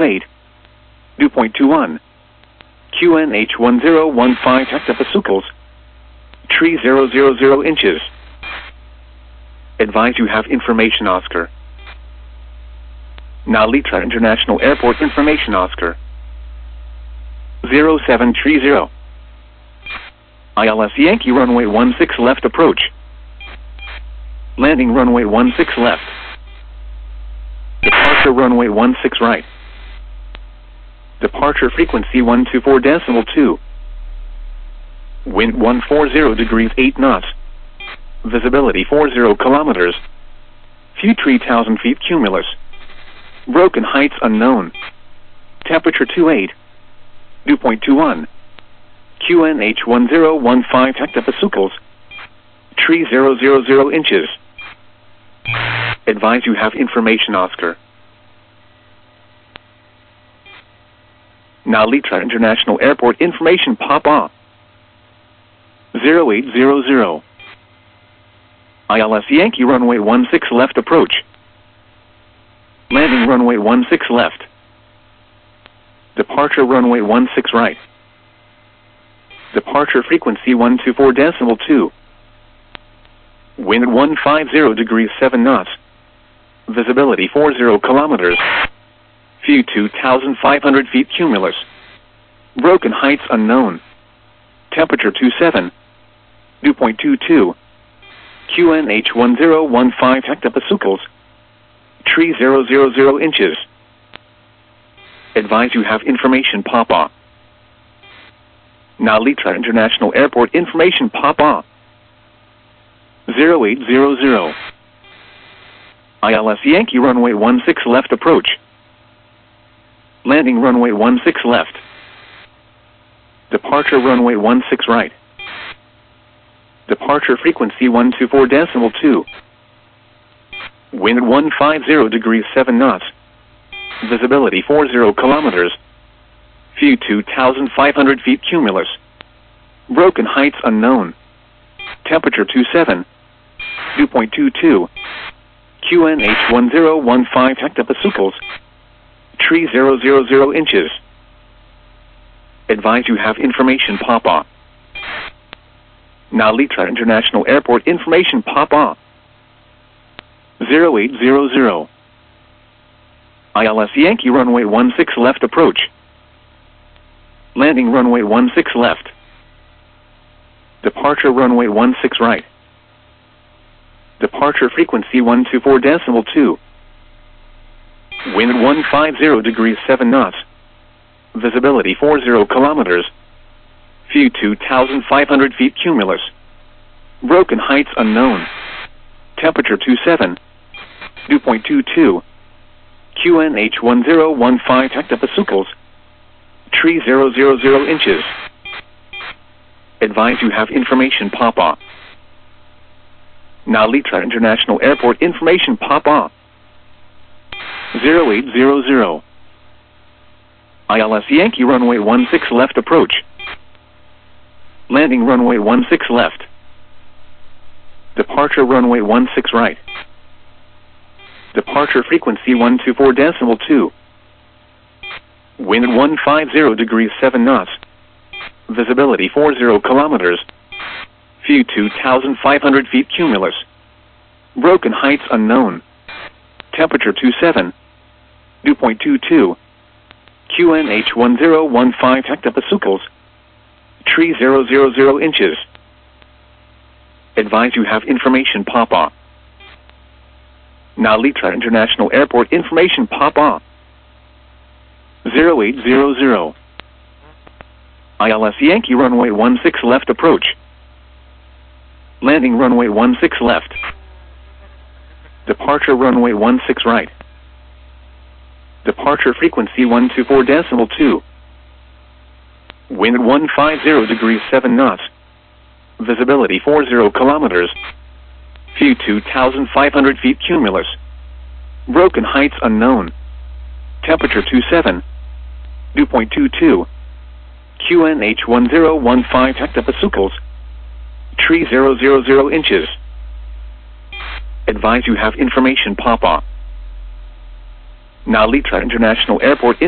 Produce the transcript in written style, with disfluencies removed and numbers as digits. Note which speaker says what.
Speaker 1: 8. Dew point 21. QNH 1015 hectopascals. Tree 000 inches. Advise you have information, Oscar. Now Litra International Airport information, Oscar. 0730. ILS Yankee runway 16 left approach. Landing runway 16 left. Departure runway 16 right. Departure frequency 124.2. Wind 140 degrees 8 knots. Visibility 40 kilometers. Few 3,000 feet cumulus. Broken heights unknown. Temperature 28. Dew point 21. QNH 1015 hectopascals. Tree 000 inches. Advise you have information, Oscar. Now Litra International Airport information pop-up. 0800. ILS Yankee runway 16 left approach. Landing runway 16 left. Departure runway 16 right. Departure frequency 124.2. Wind 150 degrees 7 knots. Visibility 40 kilometers. Few 2,500 feet cumulus. Broken heights unknown. Temperature 27. Dew point 22. QNH 1015 hectopascals. Tree 000 inches. Advise you have information pop-up. Now Litra International Airport information pop-up. 0800. ILS Yankee runway 16 left approach. Landing runway 16 left. Departure runway 16 right. Departure frequency 124.2. Wind 150 degrees 7 knots. Visibility 40 kilometers. Few 2,500 feet cumulus. Broken heights unknown. Temperature 27. Dew point 22. QNH 1015 hectopascals. Tree 000 inches. Advise you have information pop-up. Now Litra International Airport information pop-up. 0800. ILS Yankee runway 16 left approach. Landing runway 16 left. Departure runway 16 right. Departure frequency 124.2. Wind 150 degrees 7 knots. Visibility 40 kilometers. Few 2,500 feet cumulus. Broken heights unknown. Temperature 27. Dew point 22. QNH 1015 hectopascals. Tree 000 inches. Advise you have information pop-up. Now Litra International Airport information pop-up. 0800. ILS Yankee runway 16 left approach. Landing runway 16 left. Departure runway 16 right. Departure frequency 124.2. Wind 150 degrees 7 knots. Visibility 40 kilometers. Few 2,500 feet cumulus. Broken heights unknown. Temperature 27. Dew point 22. QNH 1015 hectopascals. Tree 000 inches. Advise you have information pop-up. Now Litra International Airport information pop-up. 0800. ILS Yankee runway 16 left approach. Landing runway 16 left. Departure runway 16 right. Departure frequency 124.2. Wind 150 degrees 7 knots. Visibility 40 kilometers. Few 2,500 feet cumulus. Broken heights unknown. Temperature 27. Dew point 22. QNH 1015 hectopascals. Tree 000 inches. Advise you have information pop-up. Now Litra International Airport